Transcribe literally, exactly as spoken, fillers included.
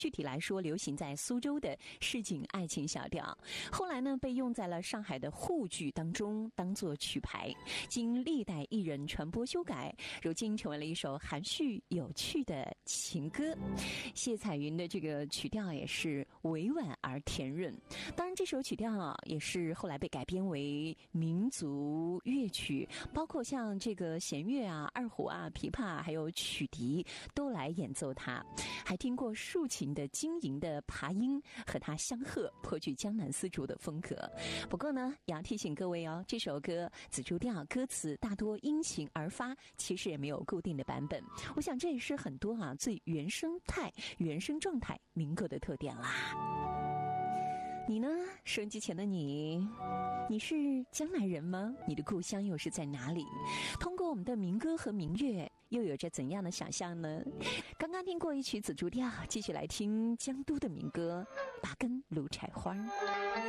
具体来说，流行在苏州的市井爱情小调，后来呢被用在了上海的沪剧当中，当作曲牌，经历代艺人传播修改，如今成为了一首含蓄有趣的情歌。谢彩云的这个曲调也是委婉而甜润，当然这首曲调啊也是后来被改编为民族乐曲，包括像这个弦乐啊、二胡啊、琵琶还有曲笛都来演奏它，还听过竖琴的晶莹的琶音和它相和，颇具江南丝竹的风格。不过呢也要提醒各位哦，这首歌紫竹调歌词大多因情而发，其实也没有固定的版本，我想这也是很多啊最原生态原生状态民歌的特点啦。你呢？收音机前的你，你是江南人吗？你的故乡又是在哪里？通过我们的民歌和民乐，又有着怎样的想象呢？刚刚听过一曲紫竹调，继续来听江都的民歌《八根芦柴花》。